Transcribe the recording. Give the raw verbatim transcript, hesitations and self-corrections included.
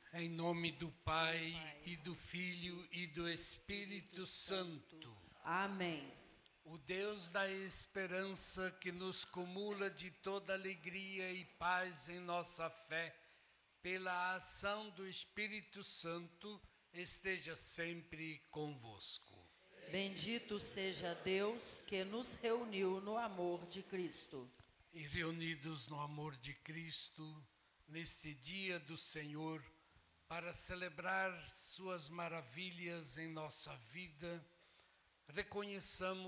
Em nome do Pai, e do Filho, e do Espírito Santo. Amém. O Deus da esperança, que nos cumula de toda alegria e paz em nossa fé, pela ação do Espírito Santo, esteja sempre convosco. Bendito seja Deus que nos reuniu no amor de Cristo. E reunidos no amor de Cristo, neste dia do Senhor, para celebrar suas maravilhas em nossa vida, reconheçamos